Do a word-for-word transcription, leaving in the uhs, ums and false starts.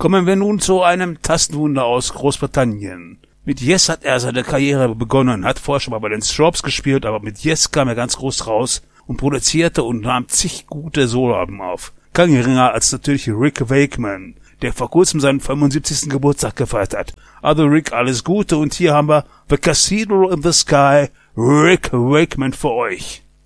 Kommen wir nun zu einem Tastenwunder aus Großbritannien. Mit Yes hat er seine Karriere begonnen, hat vorher schon mal bei den Stropes gespielt, aber mit Yes kam er ganz groß raus und produzierte und nahm zig gute Soloalben auf. Kein geringer als natürlich Rick Wakeman, der vor kurzem seinen fünfundsiebzigsten Geburtstag gefeiert hat. Also Rick, alles Gute, und hier haben wir The Cathedral in the Sky, Rick Wakeman für euch.